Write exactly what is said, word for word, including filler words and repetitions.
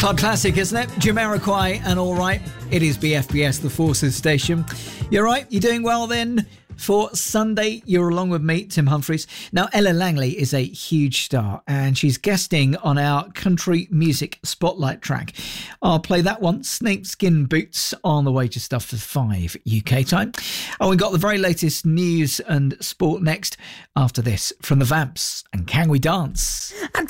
Club classic, isn't it? Jamiroquai and All Right. It is B F B S, the Forces station. You're right. You're doing well then. For Sunday, you're along with me, Tim Humphries. Now, Ella Langley is a huge star and she's guesting on our country music spotlight track. I'll play that one, Snakeskin Boots, on the way to stuff for five U K time. Oh, we got the very latest news and sport next after this from the Vamps and Can We Dance? And